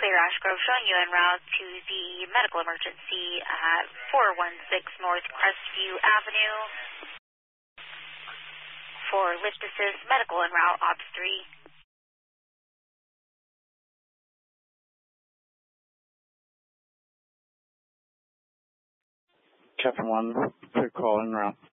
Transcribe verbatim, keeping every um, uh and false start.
Clear Ash Grove, showing you en route to the medical emergency at four one six North Crestview Avenue for lift assist, medical en route, Ops three. Captain one, clear call en route.